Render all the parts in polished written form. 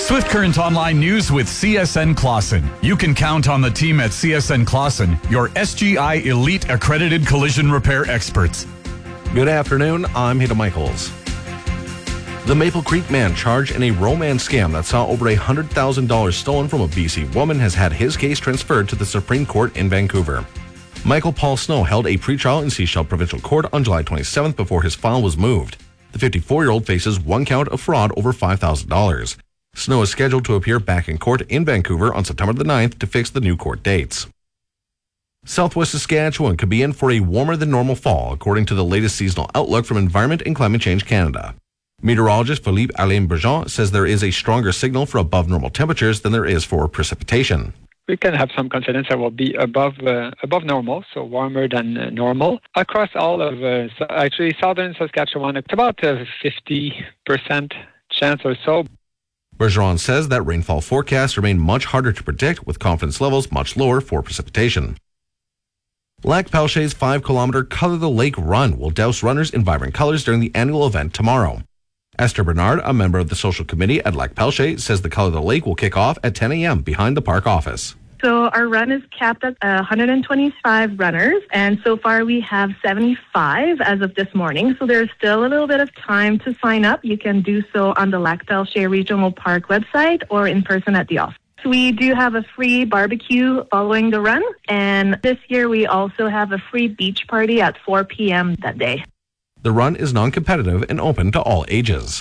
Swift Current Online News with CSN Clausen. You can count on the team at CSN Clausen, your SGI Elite accredited collision repair experts. Good afternoon, I'm Hida Michaels. The Maple Creek man charged in a romance scam that saw over $100,000 stolen from a BC woman has had his case transferred to the Supreme Court in Vancouver. Michael Paul Snow held a pretrial in Sechelt Provincial Court on July 27th before his file was moved. The 54-year-old faces one count of fraud over $5,000. Snow is scheduled to appear back in court in Vancouver on September the 9th to fix the new court dates. Southwest Saskatchewan could be in for a warmer than normal fall, according to the latest seasonal outlook from Environment and Climate Change Canada. Meteorologist Philippe Alain Bergeon says there is a stronger signal for above normal temperatures than there is for precipitation. We can have some confidence that will be above normal, so warmer than normal. Across all of, southern Saskatchewan, it's about a 50% chance or so. Bergeron says that rainfall forecasts remain much harder to predict, with confidence levels much lower for precipitation. Lac Pelché's 5-kilometer Color the Lake Run will douse runners in vibrant colors during the annual event tomorrow. Esther Bernard, a member of the social committee at Lac Pelché, says the Color the Lake will kick off at 10 a.m. behind the park office. So our run is capped at 125 runners, and so far we have 75 as of this morning. So there's still a little bit of time to sign up. You can do so on the Lac Pelché Regional Park website or in person at the office. We do have a free barbecue following the run, and this year we also have a free beach party at 4 p.m. that day. The run is non-competitive and open to all ages.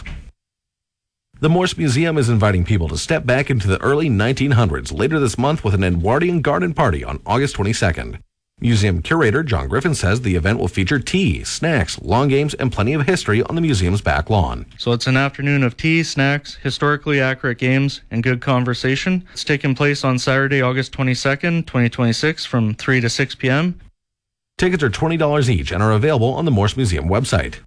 The Morse Museum is inviting people to step back into the early 1900s later this month with an Edwardian garden party on August 22nd. Museum curator John Griffin says the event will feature tea, snacks, lawn games, and plenty of history on the museum's back lawn. So it's an afternoon of tea, snacks, historically accurate games, and good conversation. It's taking place on Saturday, August 22nd, 2026 from 3 to 6 p.m. Tickets are $20 each and are available on the Morse Museum website.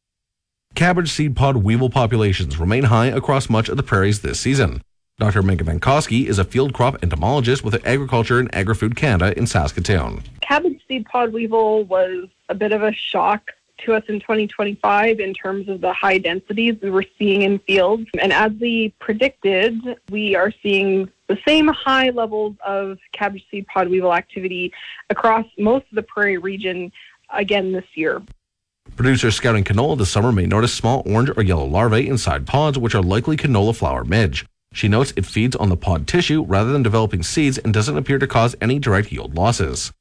Cabbage seed pod weevil populations remain high across much of the prairies this season. Dr. Minka Vankowski is a field crop entomologist with Agriculture and Agri-Food Canada in Saskatoon. Cabbage seed pod weevil was a bit of a shock to us in 2025 in terms of the high densities we were seeing in fields. And as we predicted, we are seeing the same high levels of cabbage seed pod weevil activity across most of the prairie region again this year. Producers scouting canola this summer may notice small orange or yellow larvae inside pods, which are likely canola flower midge. She notes it feeds on the pod tissue rather than developing seeds and doesn't appear to cause any direct yield losses.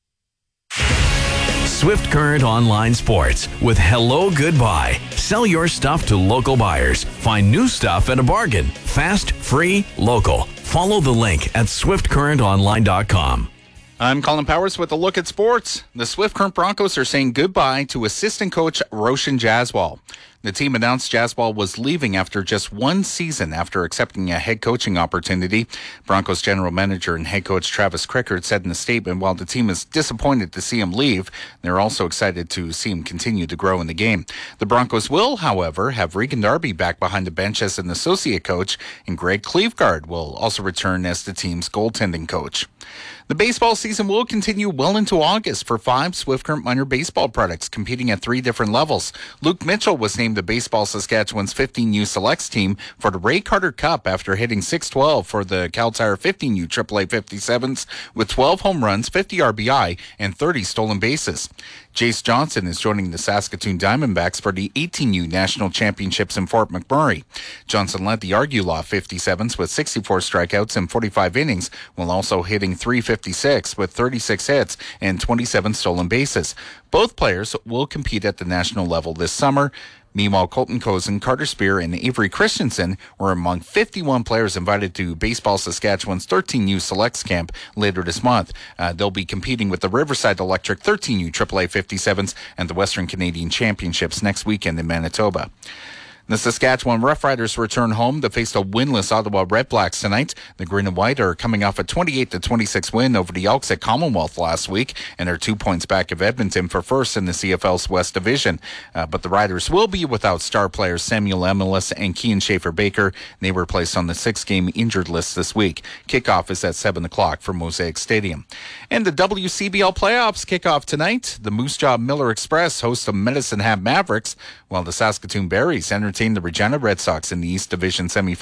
Swift Current Online Sports with Hello Goodbye. Sell your stuff to local buyers. Find new stuff at a bargain. Fast, free, local. Follow the link at swiftcurrentonline.com. I'm Colin Powers with a look at sports. The Swift Current Broncos are saying goodbye to assistant coach Roshan Jaswal. The team announced Jaswal was leaving after just one season after accepting a head coaching opportunity. Broncos general manager and head coach Travis Crickard said in a statement, while the team is disappointed to see him leave, they're also excited to see him continue to grow in the game. The Broncos will, however, have Regan Darby back behind the bench as an associate coach, and Greg Cleveguard will also return as the team's goaltending coach. The baseball season will continue well into August for 5 Swift Current minor baseball products competing at 3 different levels. Luke Mitchell was named the Baseball Saskatchewan's 15U Selects team for the Ray Carter Cup after hitting .612 for the Cal Tire 15U AAA 57s with 12 home runs, 50 RBI, and 30 stolen bases. Jace Johnson is joining the Saskatoon Diamondbacks for the 18U National Championships in Fort McMurray. Johnson led the Argulaw 57s with 64 strikeouts in 45 innings, while also hitting .356 with 36 hits and 27 stolen bases. Both players will compete at the national level this summer. Meanwhile, Colton Cozen, Carter Spear, and Avery Christensen were among 51 players invited to Baseball Saskatchewan's 13U Selects camp later this month. They'll be competing with the Riverside Electric 13U AAA 57s and the Western Canadian Championships next weekend in Manitoba. The Saskatchewan Roughriders return home to face the winless Ottawa Redblacks tonight. The Green and White are coming off a 28-26 win over the Elks at Commonwealth last week and are 2 points back of Edmonton for first in the CFL's West Division. But the Riders will be without star players Samuel Emelis and Kean Schaefer-Baker. They were placed on the 6-game injured list this week. Kickoff is at 7 o'clock from Mosaic Stadium. And the WCBL playoffs kick off tonight. The Moose Jaw Miller Express host the Medicine Hat Mavericks, while the Saskatoon Berries entertain the Regina Red Sox in the East Division semifinals.